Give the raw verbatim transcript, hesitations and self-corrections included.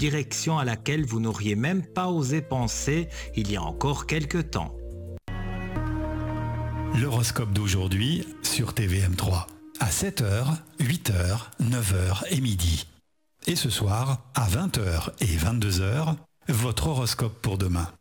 direction à laquelle vous n'auriez même pas osé penser il y a encore quelque temps. L'horoscope d'aujourd'hui sur T V M trois. À sept heures, huit heures, neuf heures et midi. Et ce soir, à vingt heures et vingt-deux heures, votre horoscope pour demain.